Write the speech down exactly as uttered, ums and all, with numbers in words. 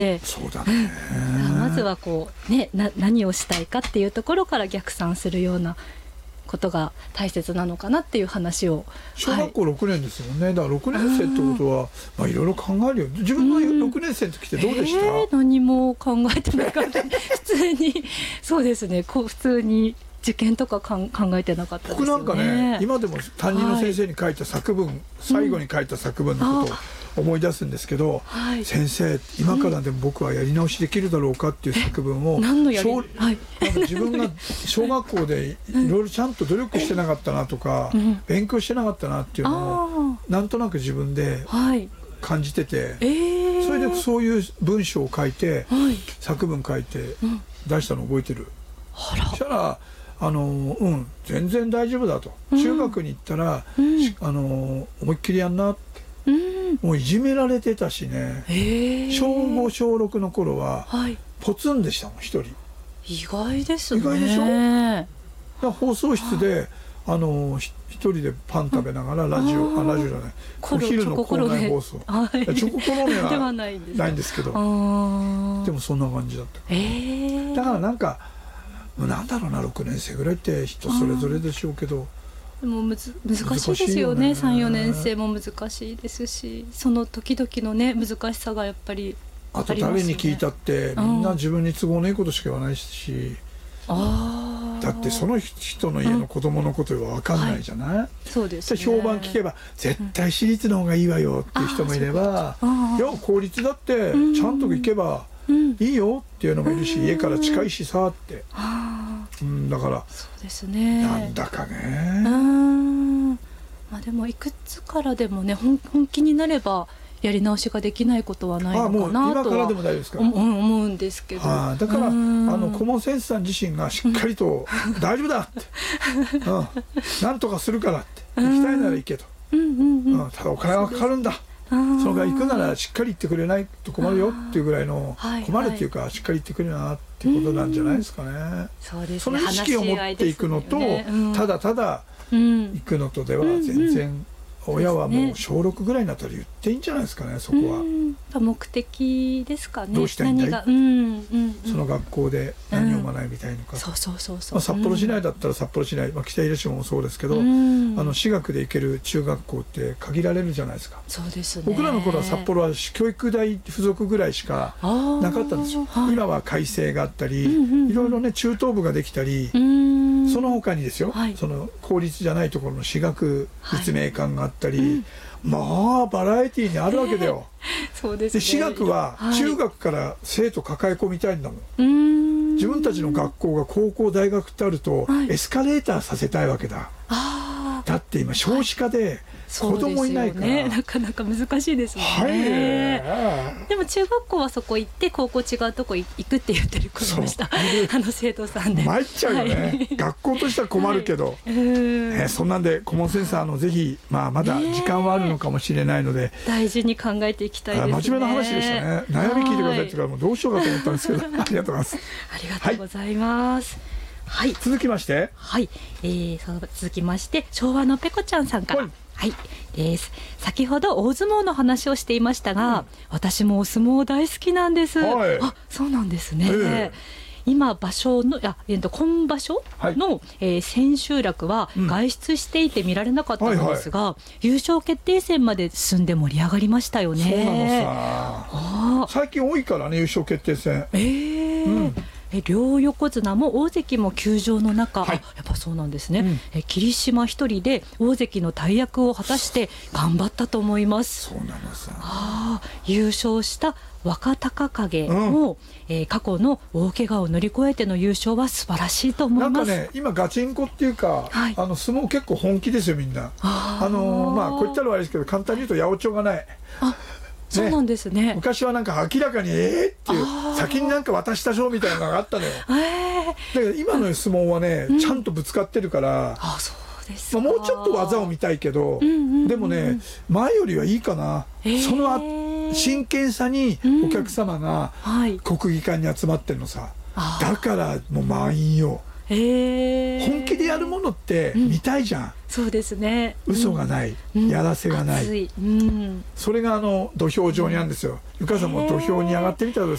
そうだね、 うん、まずはこう、ね、な何をしたいかっていうところから逆算するようなことが大切なのかなっていう話を。 小学校ろくねんですもんね、はい、だからろくねん生ってことは、まあ、いろいろ考えるよ。自分がろくねん生の時ってどうでした？ えー、何も考えてなかった普通にそうですね、こう普通に受験とかかん考えてなかったですよね。 僕なんかね、今でも担任の先生に書いた作文、はい、最後に書いた作文のことを思い出すんですけど、はい、先生今からでも僕はやり直しできるだろうかっていう作文を、何のやり、はい、なんか自分が小学校でいろいろちゃんと努力してなかったなとか、うん、勉強してなかったなっていうのをなんとなく自分で感じてて、はい、えー、それでそういう文章を書いて、はい、作文書いて出したのを覚えてる。そしたらあのうん、全然大丈夫だと、うん、中学に行ったら、うん、あの思いっきりやんなって、うん、もういじめられてたしね、小ご小ろくの頃は、はい、ポツンでしたもん一人。 意外ですね。 意外でしょ。だから放送室であの一人でパン食べながらラジオ、あラジオじゃないお昼の校内放送、はい、チョココロネはないんですけど、でもそんな感じだった。えー、だからなんかなんだろうな、ろくねん生ぐらいって人それぞれでしょうけど、 でもむず難しいですよね。さん、よねん生も難しいですし、その時々のね難しさがやっぱりあと誰に聞いたってみんな自分に都合のいいことしか言わないし、あだってその人の家の子供のことは分かんないじゃない、はい、そうですね、評判聞けば絶対私立の方がいいわよっていう人もいれば、いや公立だってちゃんと行けばいいよっていうのもいるし、家から近いしさって、うん、だからそうですね、 なんだかね、 うん、まあ、でもいくつからでもね 本, 本気になればやり直しができないことはないのかなとは思うんですけど、 あだからあの顧問先生さん自身がしっかりと「大丈夫だ!」って、うん「なんとかするから」って「行きたいなら行け」と「ただお金がかかるんだ」そのが行くならしっかり言ってくれないと困るよっていうぐらいの、困るっていうかしっかり言ってくれるなっていうことなんじゃないですかね。その意識を持っていくのと、ただただ行くのとでは全然、親はもう小ろくぐらいになったら言っていいんじゃないですかね、そこは。 目的ですかね。 どうしたいんだい、その学校で何を学びたいのか。札幌市内だったら札幌市内、まあ、北広島もそうですけど、あの私学で行ける中学校って限られるじゃないですか。 そうですね。 僕らの頃は札幌は教育大附属ぐらいしかなかったんですよ。今は改正があったり、いろいろね中等部ができたり、その他にですよ、はい、その公立じゃないところの私学立命館があったり、はい、うん、まあバラエティーにあるわけだよ。 そうですね。 で私学は中学から生徒抱え込みたいんだもん。はい、自分たちの学校が高校大学ってあると、はい、エスカレーターさせたいわけだ。あだって今少子化で、はい、子供いないから、ね、 なかなか難しいですもんね。はい、でも中学校はそこ行って高校違うとこ行くって言ってる子いました。あの生徒さんで参っちゃうよね、はい、学校としては困るけど、はい、ね、そんなんで顧問先生のぜひ、まあ、まだ時間はあるのかもしれないので、ね、 大事に考えていきたいですね。 真面目な話でしたね。悩み聞いてくださいって言うからもうどうしようかと思ったんですけどありがとうございます。 ありがとうございます、はい、 続きまして、 はい、えー、続きまして昭和のペコちゃんさんから、はいはいです。先ほど大相撲の話をしていましたが、うん、私もお相撲大好きなんです。はい、あ、そうなんですね。えー、今場所のあ、えー、と今場所の、はい、えー、千秋楽は外出していて見られなかったのですが、うんはいはい、優勝決定戦まで進んで盛り上がりましたよね。 そうなのさ。最近多いからね、優勝決定戦。 えーうんえ両横綱も大関も休場の中、はい、やっぱそうなんですね、うん、え霧島一人で大関の大役を果たして頑張ったと思います。 そうなのさ。 あ優勝した若隆景も、うん、えー、過去の大怪我を乗り越えての優勝は素晴らしいと思います。 なんかね、今ガチンコっていうか、はい、あの相撲結構本気ですよみんな。あ、あのー、まあこう言ったら悪いですけど簡単に言うと八百長がない。あそうなんですね。ね、 昔はなんか明らかにえーっていう先になんか渡した賞みたいなのがあったのよ。えー、だけど今の相撲はね、うん、ちゃんとぶつかってるから、あそうですか、まあ、もうちょっと技を見たいけど、うんうんうん、でもね前よりはいいかな。えー、その真剣さにお客様が国技館に集まってるのさ、うん、だからもう満員よ。 えー、 本気でやるものって見たいじゃん、うん、 そうですね、 嘘がない、うん、やらせがない、 うん、 それがあの土俵上にあるんですよ。ゆかさんも土俵に上がってみたらどうですか。